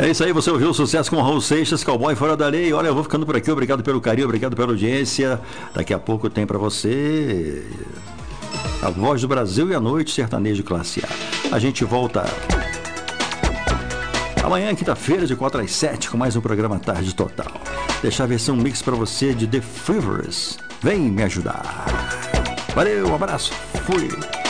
É isso aí, você ouviu o sucesso com o Raul Seixas, Cowboy Fora da Lei. Olha, eu vou ficando por aqui, obrigado pelo carinho, obrigado pela audiência. Daqui a pouco tem pra você A Voz do Brasil e a Noite Sertanejo Classe A. A gente volta amanhã, quinta-feira, de 4 às 7, com mais um programa Tarde Total. Deixar a versão mix pra você de The Fevers. Vem me ajudar. Valeu, um abraço, fui.